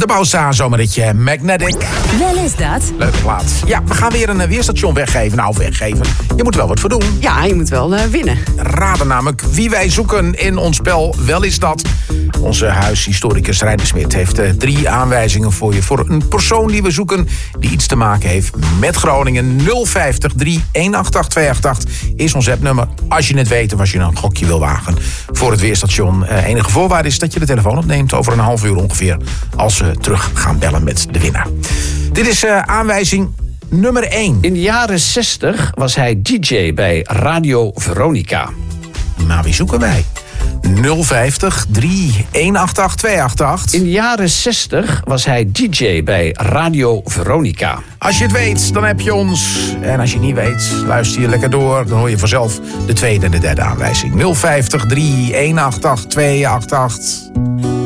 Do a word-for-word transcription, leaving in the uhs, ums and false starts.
De Bouwstaan zomerritje Magnetic. Wel is dat. Leuke plaats. Ja, we gaan weer een uh, weerstation weggeven. Nou, weggeven. Je moet er wel wat voor doen. Ja, je moet wel uh, winnen. Raden namelijk wie wij zoeken in ons spel. Wel is dat. Onze huishistoricus Reiner Smit heeft uh, drie aanwijzingen voor je. Voor een persoon die we zoeken die iets te maken heeft met Groningen. nul vijftig drie een acht acht twee acht acht is ons appnummer. Als je het weet of als je een gokje wil wagen voor het weerstation. Uh, enige voorwaarde is dat je de telefoon opneemt over een half uur ongeveer. Als we terug gaan bellen met de winnaar. Dit is uh, aanwijzing nummer één. In de jaren zestig was hij D J bij Radio Veronica. Maar wie zoeken wij? nul vijftig drie een acht acht twee acht acht. In de jaren zestig was hij D J bij Radio Veronica. Als je het weet, dan heb je ons. En als je het niet weet, luister je lekker door. Dan hoor je vanzelf de tweede en de derde aanwijzing. nul vijftig drie een acht acht twee acht acht.